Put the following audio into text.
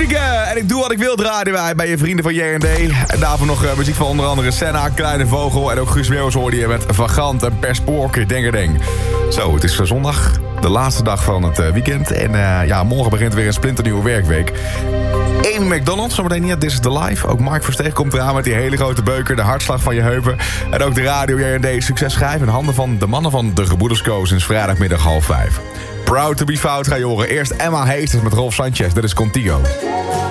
Rudiger en ik doe wat ik wil draaien wij bij je vrienden van JND. En daarvoor nog muziek van onder andere Senna, Kleine Vogel en ook Guus Meeuwis hoorde je met Vagant en Per Spoorke, Dengerdeng. Zo, het is zondag, de laatste dag van het weekend. En morgen begint weer een splinternieuwe werkweek. Amy McDonald, zometeen niet, This is the Life. Ook Mark Versteeg komt eraan met die hele grote beuker, de hartslag van je heupen. En ook de radio JND Succes schrijven in handen van de mannen van de Gebroeders Koos sinds vrijdagmiddag 4:30. Proud to be fout ga je horen. Eerst Emma Heesters met Rolf Sanchez, dat is Contigo.